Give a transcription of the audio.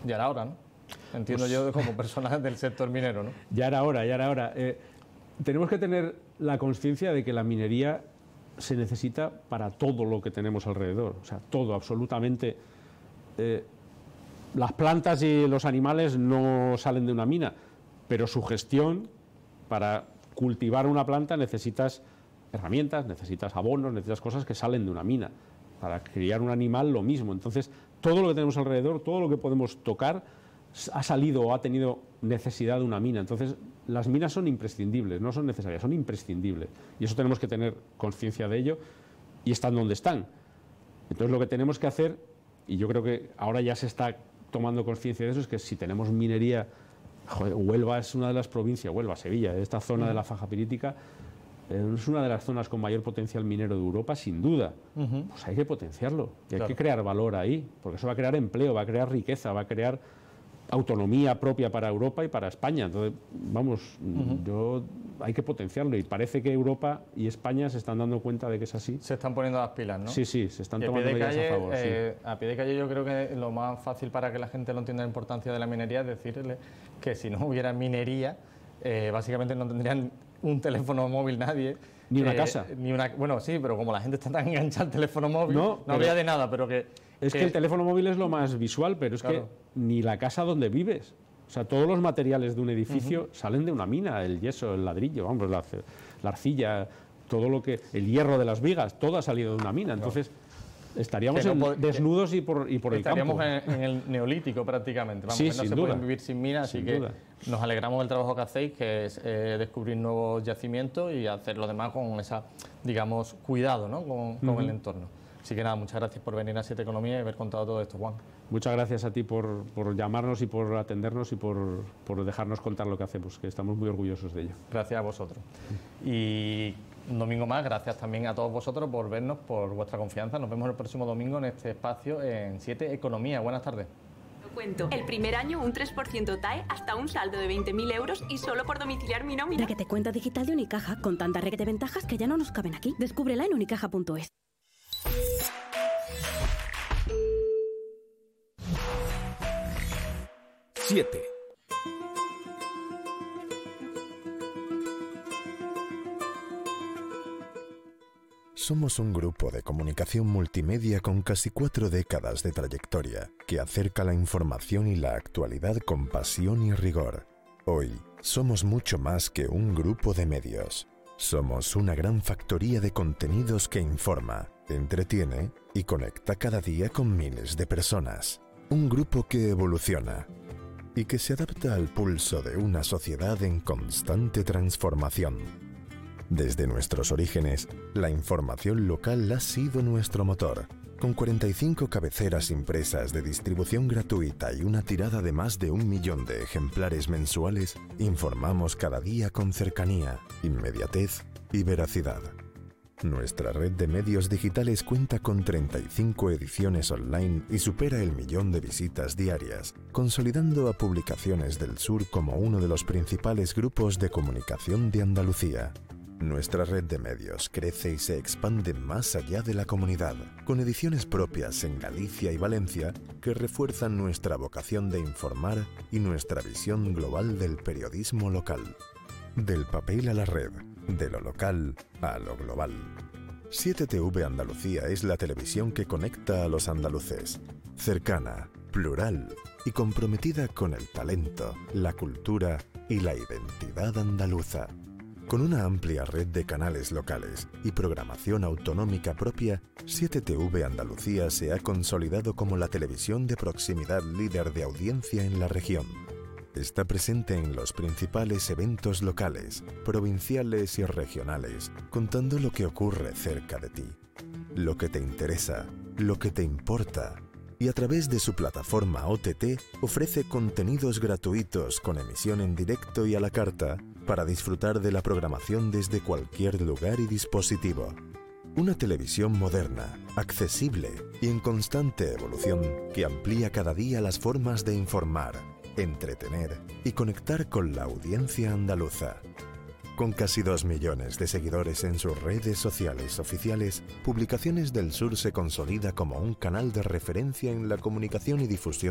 Ya era hora, ¿no? Entiendo pues, yo como persona del sector minero, ¿no? Ya era hora, ya era hora. Tenemos que tener la conciencia de que la minería se necesita para todo lo que tenemos alrededor, o sea, todo, absolutamente. Las plantas y los animales no salen de una mina, pero su gestión, para cultivar una planta necesitas herramientas, necesitas abonos, necesitas cosas que salen de una mina. Para criar un animal lo mismo. Entonces, todo lo que tenemos alrededor, todo lo que podemos tocar, ha salido o ha tenido necesidad de una mina. Entonces, las minas son imprescindibles, no son necesarias, son imprescindibles. Y eso tenemos que tener conciencia de ello y están donde están. Entonces, lo que tenemos que hacer, y yo creo que ahora ya se está tomando conciencia de eso, es que si tenemos minería, joder, Huelva es una de las provincias, Huelva, Sevilla, esta zona de la faja pirítica, es una de las zonas con mayor potencial minero de Europa, sin duda. Pues hay que potenciarlo y hay que crear valor ahí, porque eso va a crear empleo, va a crear riqueza, va a crear autonomía propia para Europa y para España. Entonces, vamos, hay que potenciarlo y parece que Europa y España se están dando cuenta de que es así. Se están poniendo las pilas, ¿no? Sí, se están tomando medidas a favor. A pie de calle yo creo que lo más fácil para que la gente lo entienda la importancia de la minería es decirle que si no hubiera minería, básicamente no tendrían un teléfono móvil nadie. Ni una casa. Bueno, sí, pero como la gente está tan enganchada al teléfono móvil, no habría de nada, pero que... Es que el teléfono móvil es lo más visual, pero es que ni la casa donde vives. O sea, todos los materiales de un edificio salen de una mina, el yeso, el ladrillo, vamos, la arcilla, todo lo que... El hierro de las vigas, todo ha salido de una mina. Entonces, estaríamos desnudos y por el campo. Estaríamos en el neolítico prácticamente. Vamos, sí, no se duda. pueden vivir sin minas, así que nos alegramos del trabajo que hacéis, que es descubrir nuevos yacimientos y hacer lo demás con esa, digamos, cuidado, ¿no? con el entorno. Así que nada, muchas gracias por venir a 7 Economía y haber contado todo esto, Juan. Muchas gracias a ti por llamarnos y por atendernos y por dejarnos contar lo que hacemos, que estamos muy orgullosos de ello. Gracias a vosotros. Y un domingo más, gracias también a todos vosotros por vernos, por vuestra confianza. Nos vemos el próximo domingo en este espacio en 7 Economía. Buenas tardes. Cuento. El primer año un 3% TAE hasta un saldo de 20.000 euros y solo por domiciliar mi nómina. Requete cuenta digital de Unicaja con tantas requete ventajas que ya no nos caben aquí. Descúbrela en unicaja.es. Siete. Somos un grupo de comunicación multimedia con casi 4 décadas de trayectoria que acerca la información y la actualidad con pasión y rigor. Hoy somos mucho más que un grupo de medios. Somos una gran factoría de contenidos que informa, entretiene y conecta cada día con miles de personas. Un grupo que evoluciona y que se adapta al pulso de una sociedad en constante transformación. Desde nuestros orígenes, la información local ha sido nuestro motor. Con 45 cabeceras impresas de distribución gratuita y una tirada de más de 1 millón de ejemplares mensuales, informamos cada día con cercanía, inmediatez y veracidad. Nuestra red de medios digitales cuenta con 35 ediciones online y supera el 1 millón de visitas diarias, consolidando a Publicaciones del Sur como uno de los principales grupos de comunicación de Andalucía. Nuestra red de medios crece y se expande más allá de la comunidad, con ediciones propias en Galicia y Valencia que refuerzan nuestra vocación de informar y nuestra visión global del periodismo local. Del papel a la red, de lo local a lo global. 7TV Andalucía es la televisión que conecta a los andaluces, cercana, plural y comprometida con el talento, la cultura y la identidad andaluza. Con una amplia red de canales locales y programación autonómica propia, 7TV Andalucía se ha consolidado como la televisión de proximidad líder de audiencia en la región. Está presente en los principales eventos locales, provinciales y regionales, contando lo que ocurre cerca de ti, lo que te interesa, lo que te importa. Y a través de su plataforma OTT ofrece contenidos gratuitos con emisión en directo y a la carta para disfrutar de la programación desde cualquier lugar y dispositivo. Una televisión moderna, accesible y en constante evolución que amplía cada día las formas de informar, entretener y conectar con la audiencia andaluza. Con casi 2 millones de seguidores en sus redes sociales oficiales, Publicaciones del Sur se consolida como un canal de referencia en la comunicación y difusión